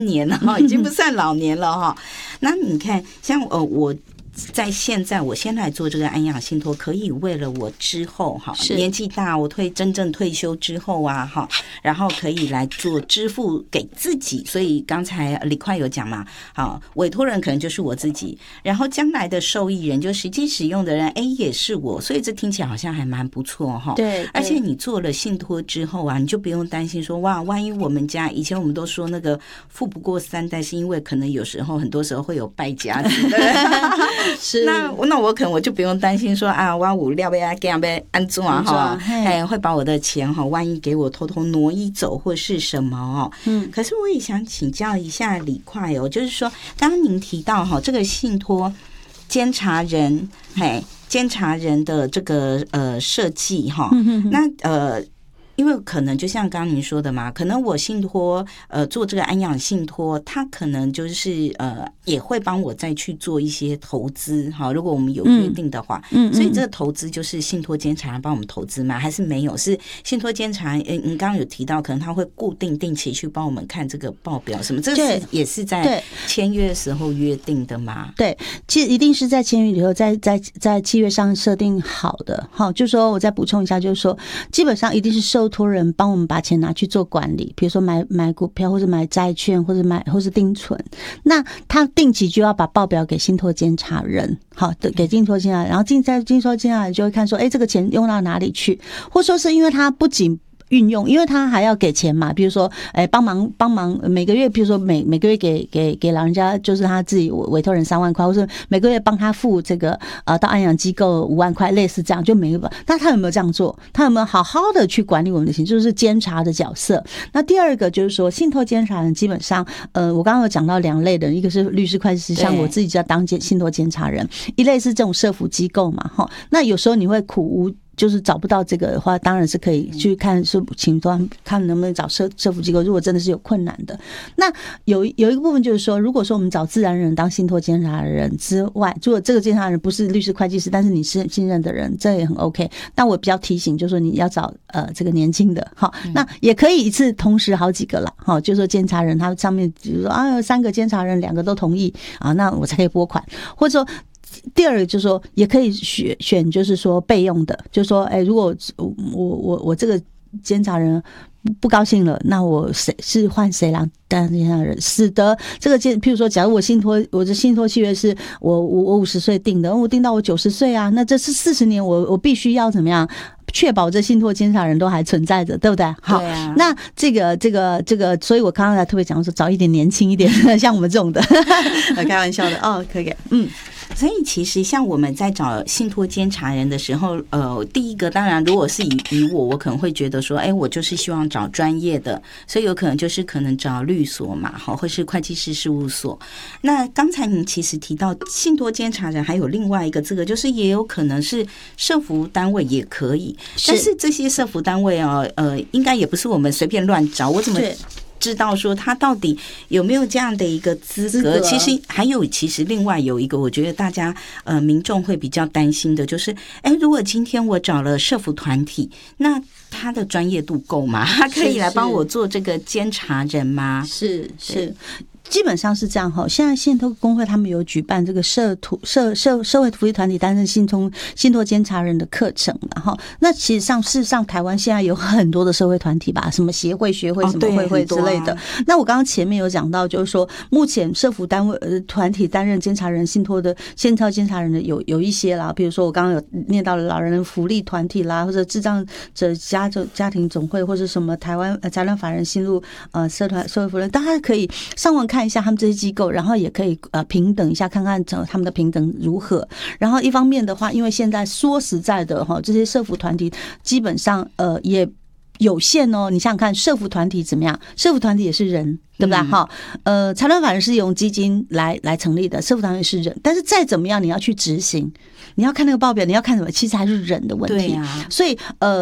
年了哈，已经不算老年了哈。那你看，像我在现在，我先来做这个安养信托，可以为了我之后哈年纪大，我真正退休之后啊哈，然后可以来做支付给自己。所以刚才李快有讲嘛，好，委托人可能就是我自己，然后将来的受益人就实际使用的人，也是我，所以这听起来好像还蛮不错哈。 对， 而且你做了信托之后啊，你就不用担心说哇，万一我们家以前我们都说那个富不过三代，是因为可能有时候很多时候会有败家子的。 是那我可能我就不用担心说啊，我有料要给要安怎哈，会把我的钱哈，万一给我偷偷挪移走或是什么哦。可是我也想请教一下李快哦，就是说刚刚您提到哈，这个信托监察人，监察人的这个设计哈，那因为可能就像刚刚您说的嘛，可能我信托做这个安养信托，他可能就是也会帮我再去做一些投资哈。如果我们有约定的话，所以这个投资就是信托监察人帮我们投资吗？还是没有？是信托监察人，您刚刚有提到，可能他会固定定期去帮我们看这个报表什么，这是也是在签约的时候约定的吗？ 对，其实一定是在签约以后，在契约上设定好的。好，就是说我再补充一下，就是说基本上一定是受托人帮我们把钱拿去做管理，比如说买股票或者买债券或是定存，那他定期就要把报表给信托监察人，好的，给信托监察人，然后信托监察人就会看说，这个钱用到哪里去，或说是因为他不仅运用，因为他还要给钱嘛，比如说帮忙每个月，比如说每个月给老人家，就是他自己委托人3万块，或是每个月帮他付这个到安养机构5万块，类似这样，就每个。那他有没有这样做？他有没有好好的去管理我们的钱？就是监察的角色。那第二个就是说，信托监察人基本上我刚刚有讲到2类的人，一个是律师会计师，像我自己就要当信托监察人，一类是这种社福机构嘛，哈。那有时候你会苦无，就是找不到这个的话，当然是可以去看，是请端看能不能找社福机构。如果真的是有困难的，那有一个部分就是说，如果说我们找自然人当信托监察人之外，如果这个监察人不是律师会计师，但是你是信任的人，这也很 OK。但我比较提醒，就是说你要找这个年轻的，好，那也可以一次同时好几个了，好，就是说监察人他上面比如说3个监察人2个都同意啊，那我才可以拨款，或者说。第二个就是说，也可以选，就是说备用的，就是说，如果我这个监察人不高兴了，那我是换谁来当监察人，使得这个譬如说，假如我的信托契约是我50岁定的，我定到我90岁啊，那这是40年，我必须要怎么样？确保这信托监察人都还存在着，对不对？好，对啊，那这个，所以我刚刚才特别讲说，找一点年轻一点的，像我们这种的，开玩笑的哦，可以， 所以其实像我们在找信托监察人的时候，第一个当然如果是以我可能会觉得说，我就是希望找专业的，所以有可能就是可能找律所嘛，或是会计师事务所。那刚才您其实提到信托监察人还有另外一个，这个就是也有可能是社福单位也可以，但是这些社福单位应该也不是我们随便乱找，我怎么知道说他到底有没有这样的一个资格？其实另外有一个，我觉得大家民众会比较担心的，就是如果今天我找了社福团体，那他的专业度够吗？他可以来帮我做这个监察人吗？ 是。基本上是这样哈，现在信托公会他们有举办这个社会福利团体担任信托监察人的课程，然后那其实事实上台湾现在有很多的社会团体吧，什么协会、学会、什么会之类的。那我刚刚前面有讲到，就是说目前社福单位团体担任监察人信托监察人的有一些啦，比如说我刚刚有念到了老人福利团体啦，或者智障者家庭总会，或者什么台湾财团法人新路社会福利，大家可以上网看一下他们这些机构，然后也可以平等一下，看看他们的平等如何。然后一方面的话，因为现在说实在的哈，这些社福团体基本上也有限哦。你想想看，社福团体怎么样？社福团体也是人，对不对？哈，财团法人是用基金来成立的，社福团体是人，但是再怎么样，你要去执行，你要看那个报表，你要看什么？其实还是人的问题。对啊，所以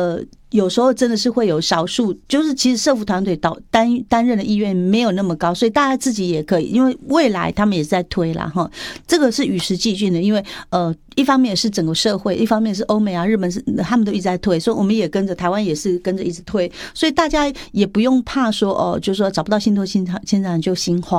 有时候真的是会有少数，就是其实社福团队担任的意愿没有那么高，所以大家自己也可以，因为未来他们也是在推啦哈，这个是与时俱进的，因为一方面是整个社会，一方面是欧美啊、日本是他们都一直在推，所以我们也跟着，台湾也是跟着一直推，所以大家也不用怕说就是说找不到信托现场就心慌。